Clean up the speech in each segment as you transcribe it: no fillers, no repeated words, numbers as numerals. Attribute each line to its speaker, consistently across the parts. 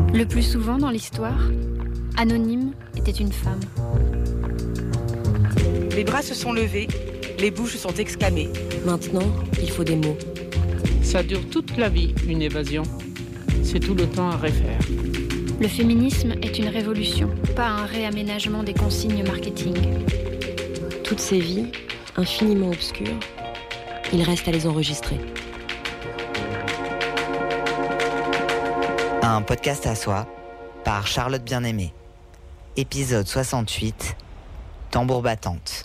Speaker 1: Le plus souvent dans l'histoire, Anonyme était une femme.
Speaker 2: Les bras se sont levés, les bouches sont exclamées.
Speaker 3: Maintenant, il faut des mots.
Speaker 4: Ça dure toute la vie, une évasion. C'est tout le temps à refaire.
Speaker 1: Le féminisme est une révolution, pas un réaménagement des consignes marketing.
Speaker 3: Toutes ces vies, infiniment obscures, il reste à les enregistrer.
Speaker 5: Un podcast à soi, par Charlotte Bien-Aimée. Épisode 68, Tambour battante.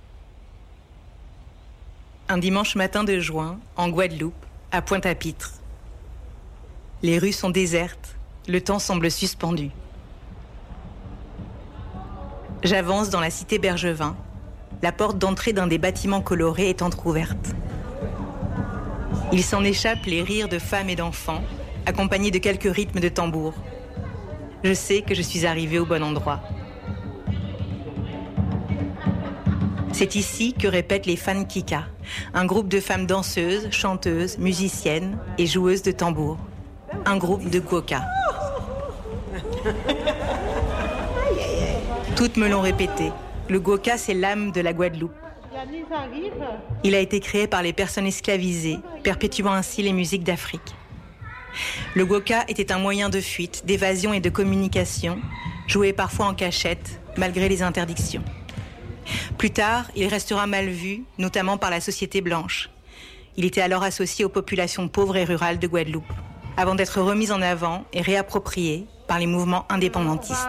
Speaker 2: Un dimanche matin de juin, en Guadeloupe, à Pointe-à-Pitre. Les rues sont désertes, le temps semble suspendu. J'avance dans la cité Bergevin. La porte d'entrée d'un des bâtiments colorés est entr'ouverte. Il s'en échappe les rires de femmes et d'enfants, accompagnés de quelques rythmes de tambour. Je sais que je suis arrivée au bon endroit. C'est ici que répètent les Fan Kika, un groupe de femmes danseuses, chanteuses, musiciennes et joueuses de tambour. Un groupe de Gwoka. Toutes me l'ont répété. Le Gwoka, c'est l'âme de la Guadeloupe. Il a été créé par les personnes esclavisées, perpétuant ainsi les musiques d'Afrique. Le Gwoka était un moyen de fuite, d'évasion et de communication, joué parfois en cachette, malgré les interdictions. Plus tard, il restera mal vu, notamment par la société blanche. Il était alors associé aux populations pauvres et rurales de Guadeloupe, avant d'être remis en avant et réapproprié par les mouvements indépendantistes.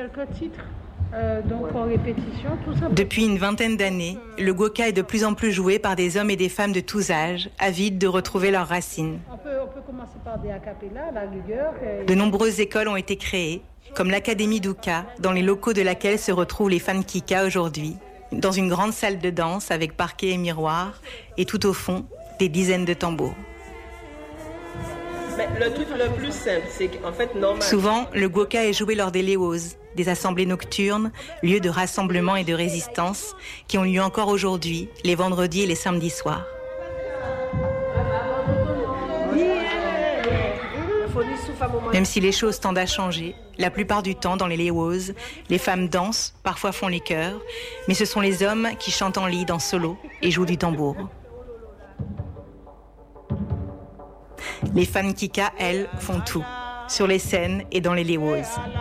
Speaker 6: Donc en répétition, tout ça.
Speaker 2: Depuis une vingtaine d'années, le Gwoka est de plus en plus joué par des hommes et des femmes de tous âges, avides de retrouver leurs racines.
Speaker 6: On peut commencer par des a cappella, la rigueur.
Speaker 2: De nombreuses écoles ont été créées, comme l'Académie d'Ouka, dans les locaux de laquelle se retrouvent les Fan Kika aujourd'hui, dans une grande salle de danse avec parquet et miroir, et tout au fond, des dizaines de tambours.
Speaker 7: Mais le truc le plus simple, c'est qu'en fait, normalement...
Speaker 2: Souvent, le Gwoka est joué lors des léos, des assemblées nocturnes, lieux de rassemblement et de résistance, qui ont lieu encore aujourd'hui, les vendredis et les samedis soirs. Même si les choses tendent à changer, la plupart du temps, dans les léos, les femmes dansent, parfois font les chœurs, mais ce sont les hommes qui chantent en lead, en solo, et jouent du tambour. Les Fan Kika, elles, font tout, sur les scènes et dans les léos.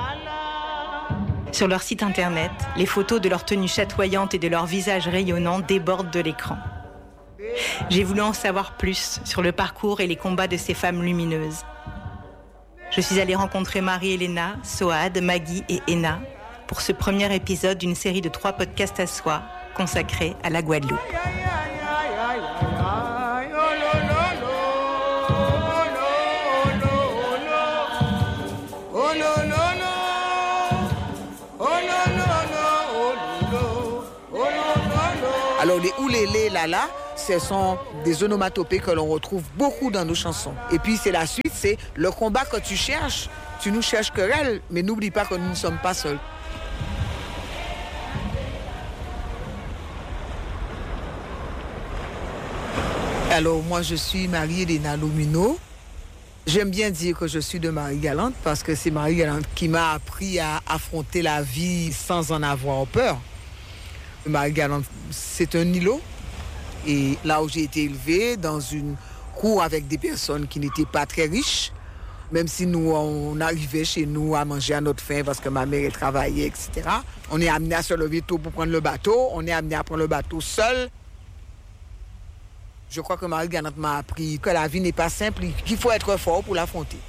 Speaker 2: Sur leur site internet, les photos de leur tenue chatoyante et de leur visage rayonnant débordent de l'écran. J'ai voulu en savoir plus sur le parcours et les combats de ces femmes lumineuses. Je suis allée rencontrer Marie-Hélène, Soad, Maggie et Ena pour ce premier épisode d'une série de 3 podcasts à soi consacrés à la Guadeloupe.
Speaker 8: Alors les oulélé là, ce sont des onomatopées que l'on retrouve beaucoup dans nos chansons. Et puis c'est la suite, c'est le combat que tu cherches. Tu nous cherches querelle, mais n'oublie pas que nous ne sommes pas seuls. Alors moi je suis Marie-Hélène Lomino. J'aime bien dire que je suis de Marie-Galante parce que c'est Marie-Galante qui m'a appris à affronter la vie sans en avoir peur. Marie-Galante, c'est un îlot. Et là où j'ai été élevée, dans une cour avec des personnes qui n'étaient pas très riches, même si nous, on arrivait chez nous à manger à notre faim parce que ma mère, elle travaillait, etc. On est amené à se lever tôt pour prendre le bateau. On est amené à prendre le bateau seul. Je crois que Marie-Galante m'a appris que la vie n'est pas simple et qu'il faut être fort pour l'affronter.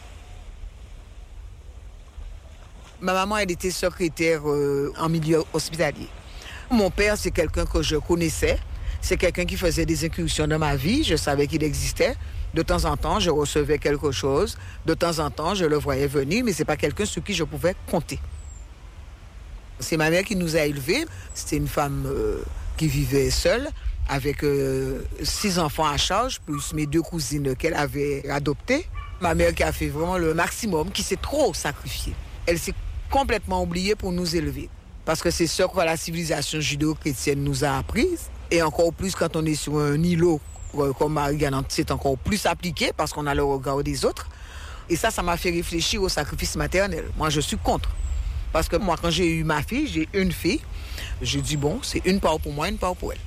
Speaker 8: Ma maman, elle était secrétaire en milieu hospitalier. Mon père, c'est quelqu'un que je connaissais. C'est quelqu'un qui faisait des incursions dans ma vie. Je savais qu'il existait. De temps en temps, je recevais quelque chose. De temps en temps, je le voyais venir, mais ce n'est pas quelqu'un sur qui je pouvais compter. C'est ma mère qui nous a élevés. C'était une femme qui vivait seule, avec 6 enfants à charge, plus mes 2 cousines qu'elle avait adoptées. Ma mère qui a fait vraiment le maximum, qui s'est trop sacrifiée. Elle s'est complètement oubliée pour nous élever. Parce que c'est ce que la civilisation judéo-chrétienne nous a apprises. Et encore plus quand on est sur un îlot comme Marie-Galante, c'est encore plus appliqué parce qu'on a le regard des autres. Et ça m'a fait réfléchir au sacrifice maternel. Moi, je suis contre. Parce que moi, quand j'ai eu ma fille, j'ai une fille, j'ai dit, bon, c'est une part pour moi, une part pour elle.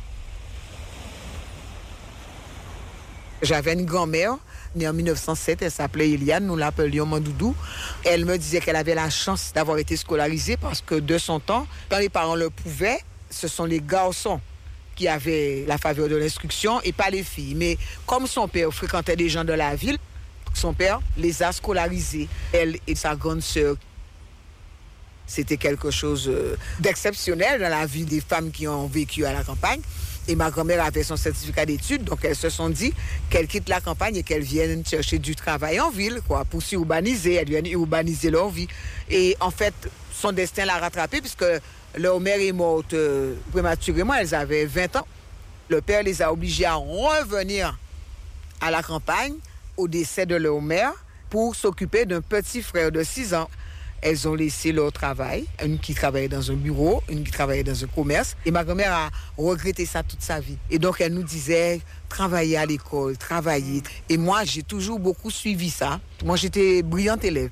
Speaker 8: J'avais une grand-mère, née en 1907, elle s'appelait Eliane, nous l'appelions Mandoudou. Elle me disait qu'elle avait la chance d'avoir été scolarisée parce que de son temps, quand les parents le pouvaient, ce sont les garçons qui avaient la faveur de l'instruction et pas les filles. Mais comme son père fréquentait des gens de la ville, son père les a scolarisés, elle et sa grande sœur. C'était quelque chose d'exceptionnel dans la vie des femmes qui ont vécu à la campagne. Et ma grand-mère avait son certificat d'études, donc elles se sont dit qu'elles quittent la campagne et qu'elles viennent chercher du travail en ville, quoi, pour s'urbaniser. Elles viennent urbaniser leur vie. Et en fait, son destin l'a rattrapée puisque leur mère est morte prématurément, elles avaient 20 ans. Le père les a obligées à revenir à la campagne au décès de leur mère pour s'occuper d'un petit frère de 6 ans. Elles ont laissé leur travail, une qui travaillait dans un bureau, une qui travaillait dans un commerce. Et ma grand-mère a regretté ça toute sa vie. Et donc, elle nous disait, travailler à l'école, travailler. Et moi, j'ai toujours beaucoup suivi ça. Moi, j'étais brillante élève.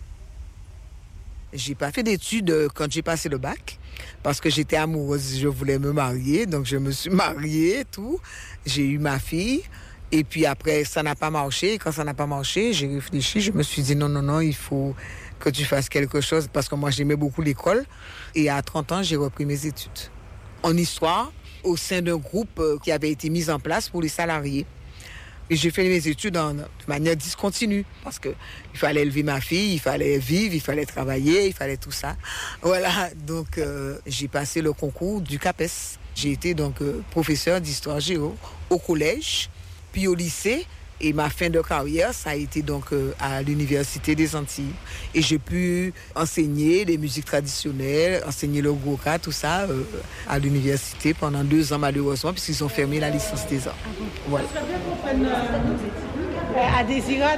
Speaker 8: J'ai pas fait d'études quand j'ai passé le bac, parce que j'étais amoureuse, je voulais me marier. Donc, je me suis mariée, tout. J'ai eu ma fille. Et puis après, ça n'a pas marché. Et quand ça n'a pas marché, j'ai réfléchi. Je me suis dit, non, il faut que tu fasses quelque chose. Parce que moi, j'aimais beaucoup l'école. Et à 30 ans, j'ai repris mes études en histoire au sein d'un groupe qui avait été mis en place pour les salariés. Et j'ai fait mes études de manière discontinue. Parce qu'il fallait élever ma fille, il fallait vivre, il fallait travailler, il fallait tout ça. Voilà, donc j'ai passé le concours du CAPES. J'ai été donc professeur d'histoire géo au collège. Puis au lycée, et ma fin de carrière, ça a été donc à l'Université des Antilles. Et j'ai pu enseigner les musiques traditionnelles, enseigner le goka, tout ça, à l'université pendant 2 ans malheureusement, puisqu'ils ont fermé la licence des arts. Voilà.
Speaker 6: Ça serait bien qu'on prenne à Désirade,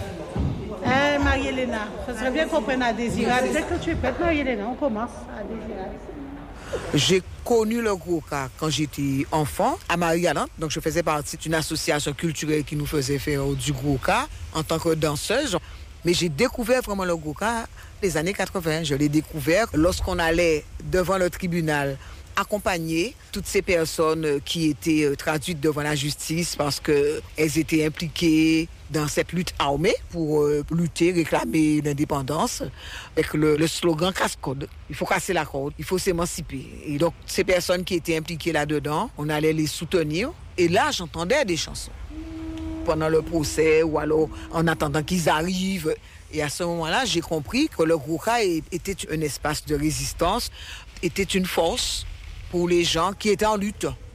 Speaker 6: Marie-Hélène. Ça serait bien qu'on prenne à Désirade. Dès que tu es prête, Marie-Hélène, on commence à Désirade.
Speaker 8: J'ai connu le goka quand j'étais enfant à Marie-Galante. Donc, je faisais partie d'une association culturelle qui nous faisait faire du goka en tant que danseuse. Mais j'ai découvert vraiment le goka les années 80. Je l'ai découvert lorsqu'on allait devant le tribunal accompagner toutes ces personnes qui étaient traduites devant la justice parce qu'elles étaient impliquées dans cette lutte armée pour lutter, réclamer l'indépendance avec le slogan casse-code. Il faut casser la corde, il faut s'émanciper. Et donc, ces personnes qui étaient impliquées là-dedans, on allait les soutenir. Et là, j'entendais des chansons pendant le procès ou alors en attendant qu'ils arrivent. Et à ce moment-là, j'ai compris que le goka était un espace de résistance, était une force pour les gens qui étaient en lutte.